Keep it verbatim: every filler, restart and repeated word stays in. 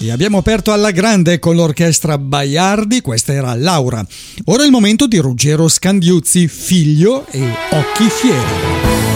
Baiardi. Abbiamo aperto alla grande con l'orchestra Baiardi, questa era Laura. Ora è il momento di Ruggero Scandiuzzi, Figlio e Occhi Fieri.